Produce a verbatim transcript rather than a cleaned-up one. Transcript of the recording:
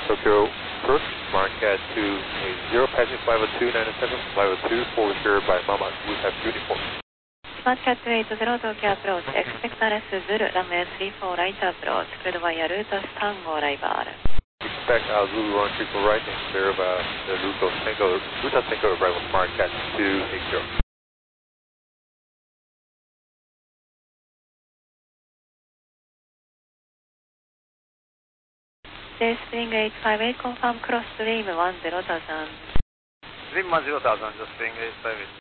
Tokyo first, Marquette to a zero, passing five oh two, nine oh seven, five oh two, forward here by Mama, we have uniform. Marquette eight zero, Tokyo approach, expect R S Zulu, runway three four right approach, cleared via Rutas Tango arrival. Expect uh, Zulu one three four right and clear via the Rutas Tango, Rutas Tango arrival, Marquette two eight zero. J Spring eight five eight, confirm cross stream one zero thousand. Stream one zero thousand, just Spring eight five eight.